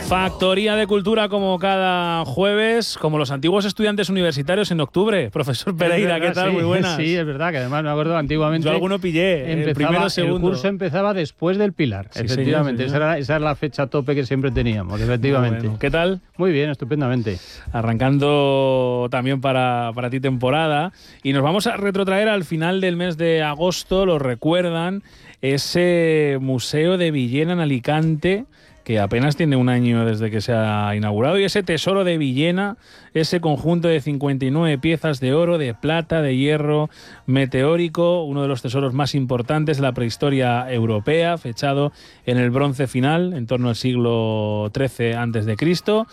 Factoría de Cultura como cada jueves, como los antiguos estudiantes universitarios en octubre. Profesor Pereira, verdad, ¿qué tal? Sí, muy buenas. Sí, es verdad, que además me acuerdo antiguamente... Yo alguno pillé, el primero, segundo. El curso empezaba después del Pilar, Sí, efectivamente. señor. Esa es la fecha tope que siempre teníamos, efectivamente. Bueno, ¿qué tal? Muy bien, estupendamente. Arrancando también para ti temporada. Y nos vamos a retrotraer al final del mes de agosto, lo recuerdan, ese Museo de Villena en Alicante, que apenas tiene un año desde que se ha inaugurado, y ese tesoro de Villena, ese conjunto de 59 piezas de oro, de plata, de hierro meteórico, uno de los tesoros más importantes de la prehistoria europea, fechado en el bronce final, en torno al siglo XIII a.C.,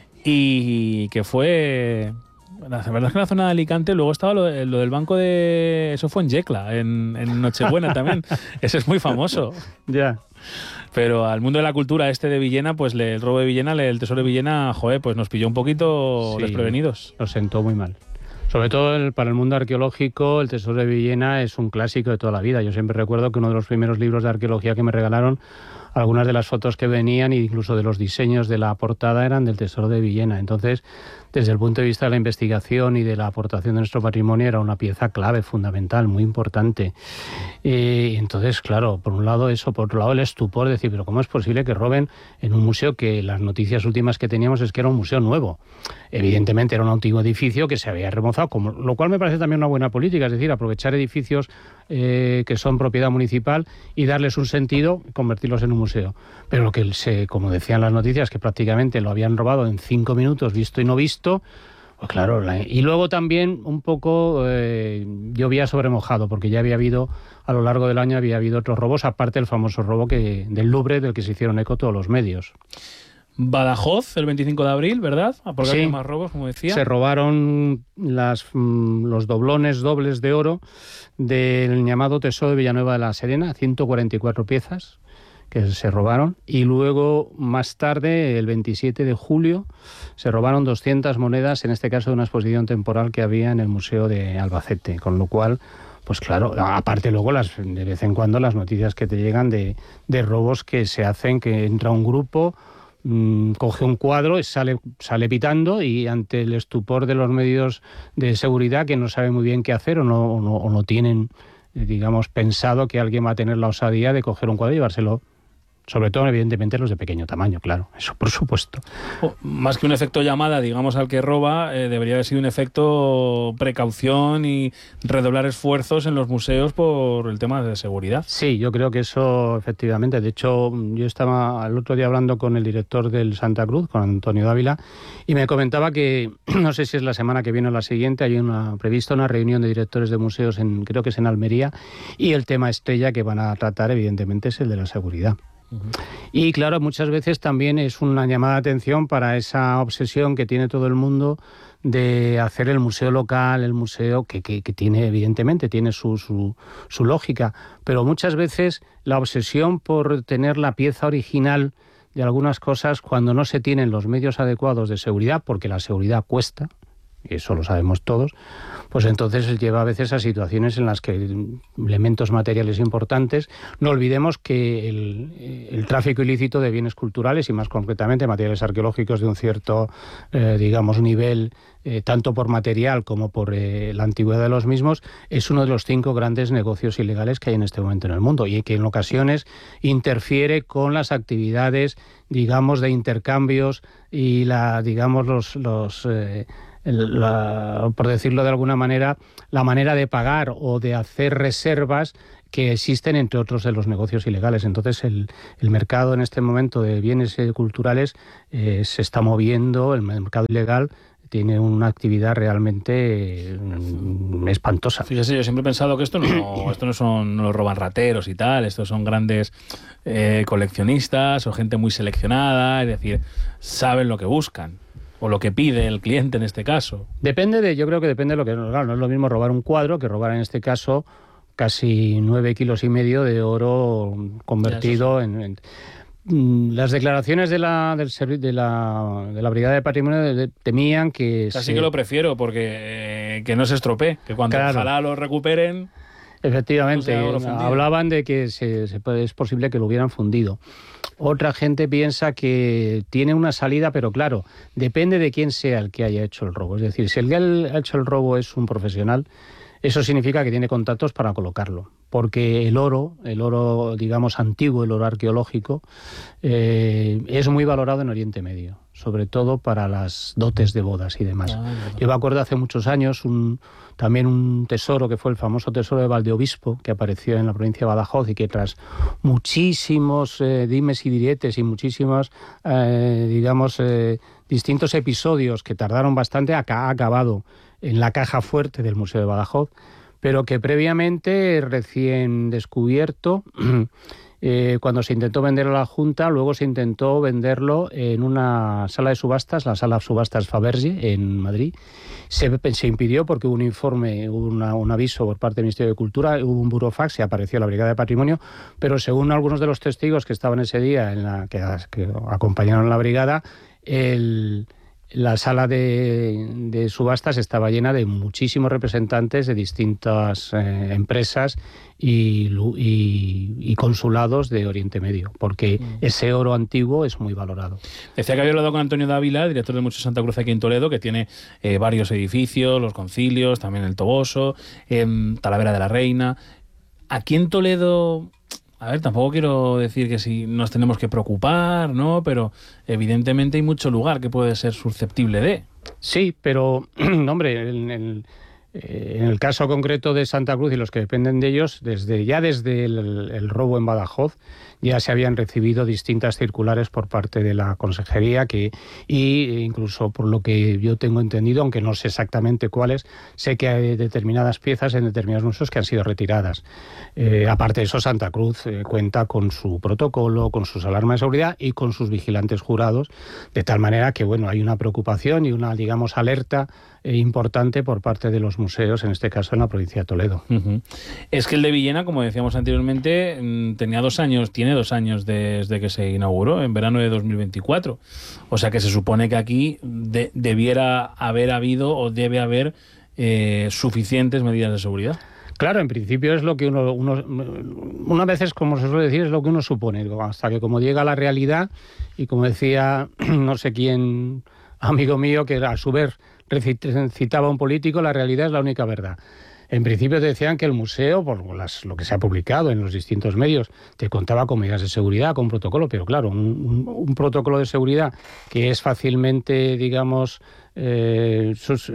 y que fue... La verdad es que en la zona de Alicante luego estaba lo del banco de... Eso fue en Yecla, en Nochebuena también. Ese es muy famoso. Ya. Pero al mundo de la cultura de Villena, pues el robo de Villena, el tesoro de Villena, pues nos pilló un poquito desprevenidos. Lo sentó muy mal. Sobre todo para el mundo arqueológico, el tesoro de Villena es un clásico de toda la vida. Yo siempre recuerdo que uno de los primeros libros de arqueología que me regalaron, algunas de las fotos que venían e incluso de los diseños de la portada eran del tesoro de Villena. Entonces, desde el punto de vista de la investigación y de la aportación de nuestro patrimonio, era una pieza clave, fundamental, muy importante. Entonces, claro, por un lado eso, por otro lado el estupor de decir, pero ¿cómo es posible que roben en un museo que las noticias últimas que teníamos es que era un museo nuevo? Evidentemente era un antiguo edificio que se había remozado, lo cual me parece también una buena política, es decir, aprovechar edificios que son propiedad municipal y darles un sentido, convertirlos en un museo. Pero lo que como decían las noticias, que prácticamente lo habían robado en 5 minutos, visto y no visto, pues claro, y luego también un poco llovía sobre mojado, porque ya había habido, a lo largo del año había habido otros robos, aparte del famoso robo del Louvre, del que se hicieron eco todos los medios. Badajoz, el 25 de abril, ¿verdad? Porque sí, hay más robos, como decía. Se robaron los doblones dobles de oro del llamado Tesoro de Villanueva de la Serena, 144 piezas que se robaron, y luego más tarde, el 27 de julio, se robaron 200 monedas, en este caso de una exposición temporal que había en el Museo de Albacete, con lo cual... Pues claro, aparte luego de vez en cuando las noticias que te llegan de robos que se hacen, que entra un grupo, coge un cuadro, sale pitando, y ante el estupor de los medios de seguridad, que no saben muy bien qué hacer o no tienen, digamos, pensado que alguien va a tener la osadía de coger un cuadro y llevárselo. Sobre todo, evidentemente, los de pequeño tamaño, claro, eso por supuesto. Más que un efecto llamada, digamos, al que roba, debería haber sido un efecto precaución y redoblar esfuerzos en los museos por el tema de seguridad. Sí, yo creo que eso, efectivamente. De hecho, yo estaba el otro día hablando con el director del Santa Cruz, con Antonio Dávila, y me comentaba que, no sé si es la semana que viene o la siguiente, hay prevista una reunión de directores de museos, creo que es en Almería, y el tema estrella que van a tratar, evidentemente, es el de la seguridad. Y claro, muchas veces también es una llamada de atención para esa obsesión que tiene todo el mundo de hacer el museo local, el museo que tiene, evidentemente, tiene su lógica, pero muchas veces la obsesión por tener la pieza original de algunas cosas, cuando no se tienen los medios adecuados de seguridad, porque la seguridad cuesta, y eso lo sabemos todos, pues entonces lleva a veces a situaciones en las que elementos materiales importantes, no olvidemos que el tráfico ilícito de bienes culturales y más concretamente materiales arqueológicos de un cierto, digamos, nivel, tanto por material como por la antigüedad de los mismos, es uno de los 5 grandes negocios ilegales que hay en este momento en el mundo y que en ocasiones interfiere con las actividades, digamos, de intercambios y por decirlo de alguna manera, la manera de pagar o de hacer reservas que existen entre otros de los negocios ilegales. Entonces el mercado en este momento de bienes culturales se está moviendo, el mercado ilegal tiene una actividad realmente espantosa. Fíjese, yo siempre he pensado que esto no lo roban rateros y tal, estos son grandes coleccionistas o gente muy seleccionada, es decir, saben lo que buscan. O lo que pide el cliente en este caso. Yo creo que depende de lo que... Claro, no es lo mismo robar un cuadro que robar en este caso casi 9,5 kilos de oro convertido en... Las declaraciones de la Brigada de Patrimonio temían que... Casi que lo prefiero porque que no se estropee, que cuando ojalá lo recuperen... Efectivamente, O sea, hablaban de que es posible que lo hubieran fundido. Otra gente piensa que tiene una salida, pero claro, depende de quién sea el que haya hecho el robo. Es decir, si el que ha hecho el robo es un profesional, eso significa que tiene contactos para colocarlo, porque el oro, digamos antiguo, el oro arqueológico, es muy valorado en Oriente Medio, sobre todo para las dotes de bodas y demás. Yo me acuerdo hace muchos años también un tesoro que fue el famoso tesoro de Valdeobispo, que apareció en la provincia de Badajoz y que tras muchísimos dimes y diretes y muchísimos, distintos episodios que tardaron bastante, ha acabado en la caja fuerte del Museo de Badajoz, pero que previamente, recién descubierto, cuando se intentó vender a la Junta, luego se intentó venderlo en una sala de subastas, la sala subastas Faberge, en Madrid. Se impidió porque hubo un informe, hubo un aviso por parte del Ministerio de Cultura, hubo un burofax y apareció la Brigada de Patrimonio, pero según algunos de los testigos que estaban ese día, que acompañaron a la brigada, la sala de subastas estaba llena de muchísimos representantes de distintas empresas y consulados de Oriente Medio, porque ese oro antiguo es muy valorado. Decía que había hablado con Antonio Dávila, director del Museo Santa Cruz aquí en Toledo, que tiene varios edificios, los Concilios, también el Toboso, Talavera de la Reina. Aquí en Toledo... A ver, tampoco quiero decir que si nos tenemos que preocupar, ¿no? Pero evidentemente hay mucho lugar que puede ser susceptible de. Sí, pero, hombre, en el caso concreto de Santa Cruz y los que dependen de ellos, desde el robo en Badajoz, ya se habían recibido distintas circulares por parte de la Consejería y incluso por lo que yo tengo entendido, aunque no sé exactamente cuáles, sé que hay determinadas piezas en determinados museos que han sido retiradas. Aparte de eso, Santa Cruz cuenta con su protocolo, con sus alarmas de seguridad y con sus vigilantes jurados, de tal manera que bueno, hay una preocupación y una, digamos, alerta importante por parte de los museos, en este caso en la provincia de Toledo. Es que el de Villena, como decíamos anteriormente, tiene 2 años desde que se inauguró, en verano de 2024. O sea que se supone que aquí debiera haber habido o debe haber suficientes medidas de seguridad. Claro, en principio es lo que una veces, como se suele decir, es lo que uno supone, hasta que como llega a la realidad, y como decía no sé quién, amigo mío, que a su vez citaba a un político, la realidad es la única verdad. En principio te decían que el museo, por lo que se ha publicado en los distintos medios, te contaba con medidas de seguridad, con protocolo, pero claro, un protocolo de seguridad que es fácilmente, digamos de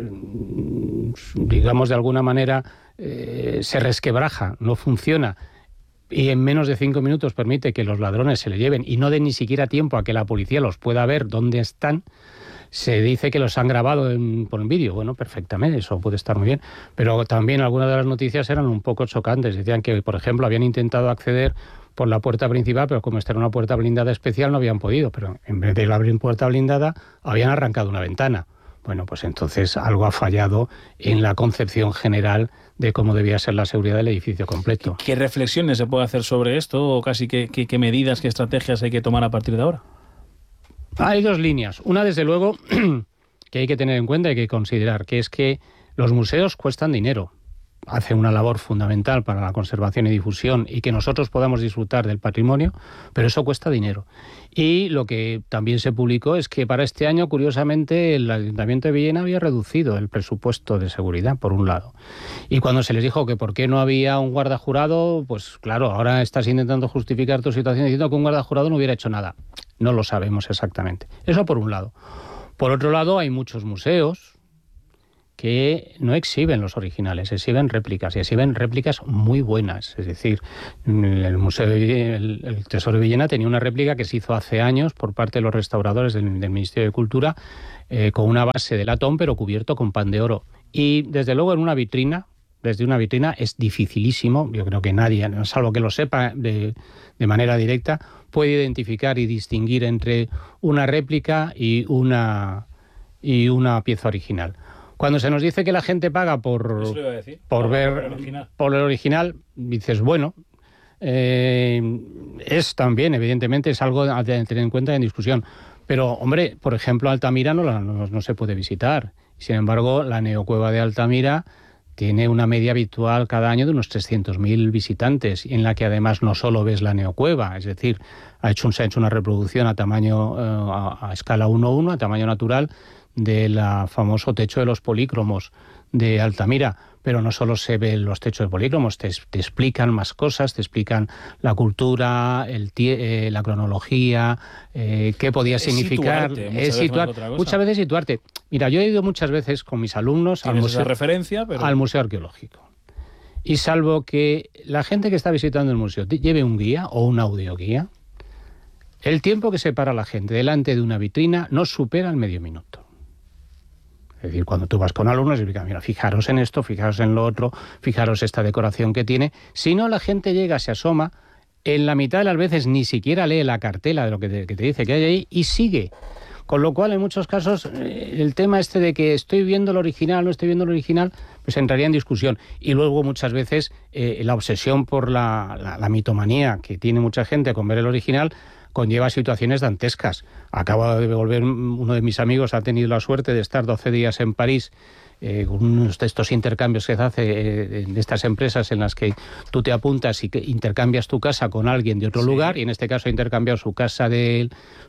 alguna manera se resquebraja, no funciona, y en menos de 5 minutos permite que los ladrones se le lleven y no den ni siquiera tiempo a que la policía los pueda ver dónde están. Se dice que los han grabado por un vídeo. Bueno, perfectamente, eso puede estar muy bien. Pero también algunas de las noticias eran un poco chocantes. Decían que, por ejemplo, habían intentado acceder por la puerta principal, pero como esta era una puerta blindada especial, no habían podido. Pero en vez de abrir puerta blindada, habían arrancado una ventana. Bueno, pues entonces algo ha fallado en la concepción general de cómo debía ser la seguridad del edificio completo. ¿Qué reflexiones se puede hacer sobre esto? ¿O casi qué medidas, qué estrategias hay que tomar a partir de ahora? Hay 2 líneas. Una, desde luego, que hay que tener en cuenta y que considerar, que es que los museos cuestan dinero. Hacen una labor fundamental para la conservación y difusión y que nosotros podamos disfrutar del patrimonio, pero eso cuesta dinero. Y lo que también se publicó es que para este año, curiosamente, el Ayuntamiento de Villena había reducido el presupuesto de seguridad, por un lado. Y cuando se les dijo que por qué no había un guardajurado, pues claro, ahora estás intentando justificar tu situación diciendo que un guardajurado no hubiera hecho nada. No lo sabemos exactamente. Eso por un lado. Por otro lado, hay muchos museos que no exhiben los originales, exhiben réplicas, y exhiben réplicas muy buenas. Es decir, el Tesoro de Villena tenía una réplica que se hizo hace años por parte de los restauradores del Ministerio de Cultura, con una base de latón, pero cubierto con pan de oro. Y desde luego desde una vitrina es dificilísimo, yo creo que nadie, salvo que lo sepa de manera directa, puede identificar y distinguir entre una réplica y una pieza original. Cuando se nos dice que la gente paga por el original, dices, bueno, es también, evidentemente, es algo a tener en cuenta en discusión. Pero, hombre, por ejemplo, Altamira no se puede visitar. Sin embargo, la neocueva de Altamira tiene una media habitual cada año de unos 300.000 visitantes, en la que además no solo ves la neocueva, es decir, se ha hecho una reproducción a tamaño a escala 1:1, a tamaño natural, del famoso techo de los polícromos de Altamira. Pero no solo se ven los techos de polícromos, te explican más cosas, te explican la cultura, la cronología, qué podía significar. Muchas veces situarte. Mira, yo he ido muchas veces con mis alumnos al Museo Arqueológico. Y salvo que la gente que está visitando el museo lleve un guía o un audioguía, el tiempo que se para la gente delante de una vitrina no supera el medio minuto. Es decir, cuando tú vas con alumnos y dices, mira, fijaros en esto, fijaros en lo otro, fijaros esta decoración que tiene. Si no, la gente llega, se asoma, en la mitad de las veces ni siquiera lee la cartela de lo que te dice que hay ahí y sigue. Con lo cual, en muchos casos, el tema de que estoy viendo lo original, no estoy viendo lo original, pues entraría en discusión. Y luego, muchas veces, la obsesión por la mitomanía que tiene mucha gente con ver el original conlleva situaciones dantescas. Acabo de volver, uno de mis amigos ha tenido la suerte de estar 12 días en París, con unos de estos intercambios que se hace en estas empresas en las que tú te apuntas y que intercambias tu casa con alguien de otro lugar, y en este caso ha intercambiado su casa de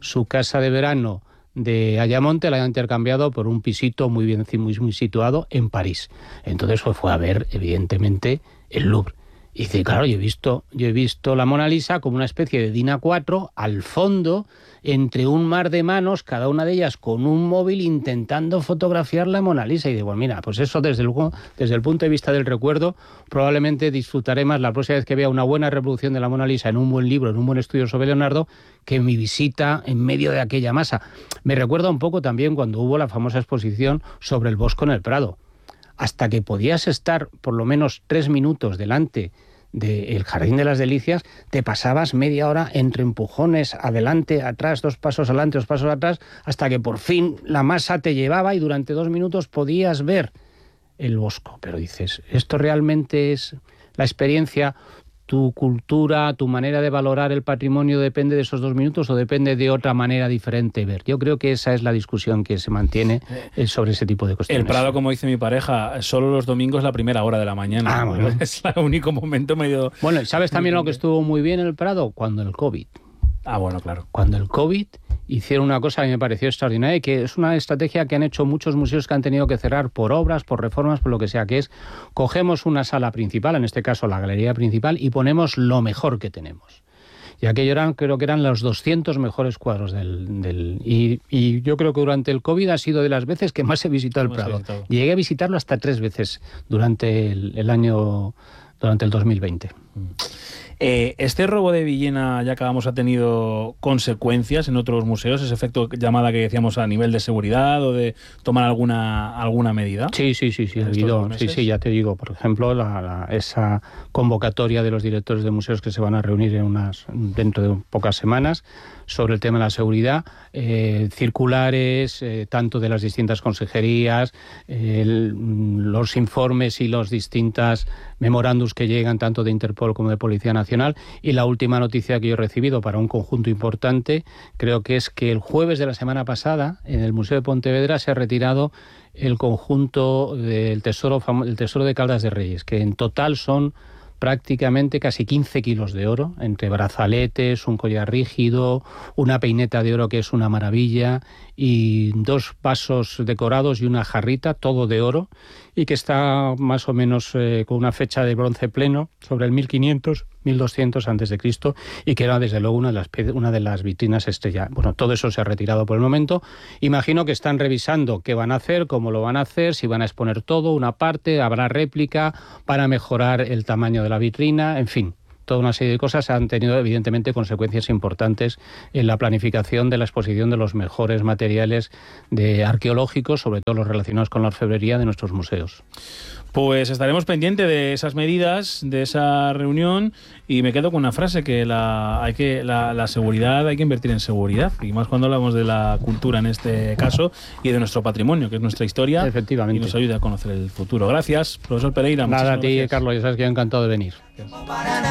verano de Ayamonte, la ha intercambiado por un pisito muy situado en París. Entonces fue a ver, evidentemente, el Louvre. Y dice, claro, yo he visto la Mona Lisa como una especie de DIN A4 al fondo, entre un mar de manos, cada una de ellas con un móvil intentando fotografiar la Mona Lisa. Y digo, bueno, mira, pues eso desde el punto de vista del recuerdo, probablemente disfrutaré más la próxima vez que vea una buena reproducción de la Mona Lisa en un buen libro, en un buen estudio sobre Leonardo, que mi visita en medio de aquella masa. Me recuerda un poco también cuando hubo la famosa exposición sobre el Bosco en el Prado. Hasta que podías estar por lo menos 3 minutos delante del Jardín de las Delicias, te pasabas media hora entre empujones, adelante, atrás, 2 pasos adelante, 2 pasos atrás, hasta que por fin la masa te llevaba y durante 2 minutos podías ver el Bosco. Pero dices, ¿esto realmente es la experiencia? ¿Tu cultura, tu manera de valorar el patrimonio depende de esos 2 minutos o depende de otra manera diferente de ver? Yo creo que esa es la discusión que se mantiene sobre ese tipo de cuestiones. El Prado, como dice mi pareja, solo los domingos la primera hora de la mañana. Bueno. Es el único momento medio... Bueno, ¿y sabes también lo que estuvo muy bien en el Prado? Cuando el COVID. Bueno, claro. Cuando el COVID hicieron una cosa que me pareció extraordinaria y que es una estrategia que han hecho muchos museos que han tenido que cerrar por obras, por reformas, por lo que sea, que es cogemos una sala principal, en este caso la galería principal, y ponemos lo mejor que tenemos. Y aquello creo que eran los 200 mejores cuadros y yo creo que durante el COVID ha sido de las veces que más he visitado el Prado. Llegué a visitarlo hasta 3 veces durante el año, durante el 2020. Este robo de Villena, ya acabamos, ha tenido consecuencias en otros museos, ese efecto llamada que decíamos a nivel de seguridad o de tomar alguna medida. Sí, ya te digo, por ejemplo, esa convocatoria de los directores de museos que se van a reunir dentro de pocas semanas sobre el tema de la seguridad, circulares, tanto de las distintas consejerías, los informes y los distintas memorándums que llegan tanto de Interpol como de Policía Nacional, y la última noticia que yo he recibido para un conjunto importante, creo que es que el jueves de la semana pasada en el Museo de Pontevedra se ha retirado el conjunto del tesoro de Caldas de Reyes, que en total son prácticamente casi 15 kilos de oro, entre brazaletes, un collar rígido, una peineta de oro que es una maravilla, y 2 vasos decorados y una jarrita, todo de oro, y que está más o menos con una fecha de bronce pleno, sobre el 1500, 1200 a.C., y que era desde luego una de las vitrinas estrella. Bueno, todo eso se ha retirado por el momento. Imagino que están revisando qué van a hacer, cómo lo van a hacer, si van a exponer todo, una parte, habrá réplica, para mejorar el tamaño de la vitrina, en fin. Toda una serie de cosas han tenido evidentemente consecuencias importantes en la planificación de la exposición de los mejores materiales arqueológicos, sobre todo los relacionados con la orfebrería de nuestros museos. Pues estaremos pendientes de esas medidas, de esa reunión, y me quedo con una frase, que la seguridad, hay que invertir en seguridad, y más cuando hablamos de la cultura en este caso y de nuestro patrimonio, que es nuestra historia. Efectivamente. Y nos ayuda a conocer el futuro. Gracias, profesor Pereira. Nada, a ti, gracias. Carlos, ya sabes que yo encantado de venir. Gracias.